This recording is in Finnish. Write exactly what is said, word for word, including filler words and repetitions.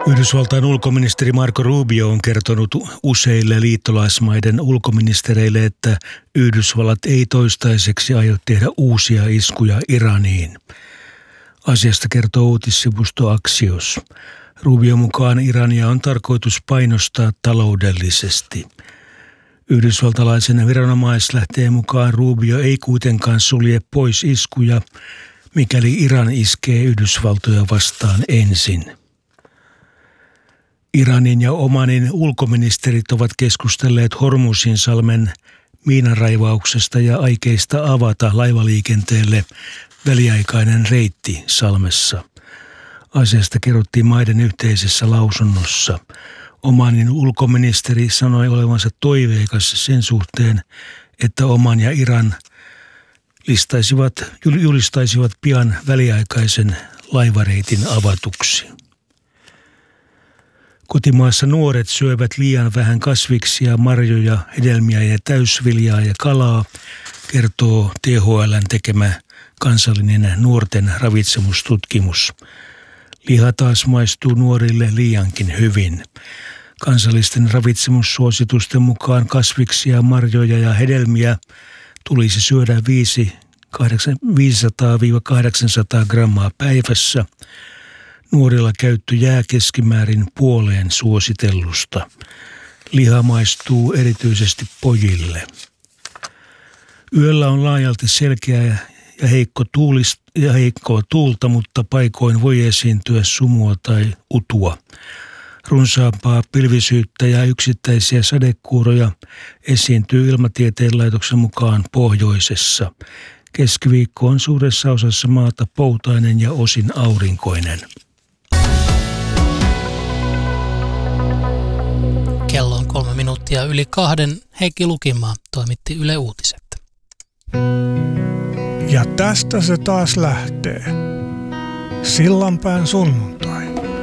Yhdysvaltain ulkoministeri Marco Rubio on kertonut useille liittolaismaiden ulkoministereille, että Yhdysvallat ei toistaiseksi aio tehdä uusia iskuja Iraniin. Asiasta kertoo uutissivusto Axios. Rubio mukaan Irania on tarkoitus painostaa taloudellisesti. Yhdysvaltalaisen viranomaislähteen mukaan Rubio ei kuitenkaan sulje pois iskuja, mikäli Iran iskee Yhdysvaltoja vastaan ensin. Iranin ja Omanin ulkoministerit ovat keskustelleet Hormuzinsalmen miinanraivauksesta ja aikeista avata laivaliikenteelle väliaikainen reitti salmessa. Asiasta kerrottiin maiden yhteisessä lausunnossa. Omanin ulkoministeri sanoi olevansa toiveikas sen suhteen, että Oman ja Iran listaisivat, julistaisivat pian väliaikaisen laivareitin avatuksi. Kotimaassa nuoret syövät liian vähän kasviksia, marjoja, hedelmiä ja täysviljaa ja kalaa, kertoo T H L:n tekemä kansallinen nuorten ravitsemustutkimus. Liha taas maistuu nuorille liiankin hyvin. Kansallisten ravitsemussuositusten mukaan kasviksia, marjoja ja hedelmiä tulisi syödä viisisataa kahdeksansataa grammaa päivässä. Nuorilla käyttö jää keskimäärin puoleen suositellusta. Liha maistuu erityisesti pojille. Yöllä on laajalti selkeä ja heikko tuulista ja heikkoa tuulta, mutta paikoin voi esiintyä sumua tai utua. Runsaampaa pilvisyyttä ja yksittäisiä sadekuuroja esiintyy Ilmatieteen laitoksen mukaan pohjoisessa. Keskiviikko on suuressa osassa maata poutainen ja osin aurinkoinen. Kello on kolme minuuttia yli kahden. Heikki Lukimaa toimitti Yle Uutiset. Ja tästä se taas lähtee. Sillanpään sunnuntai.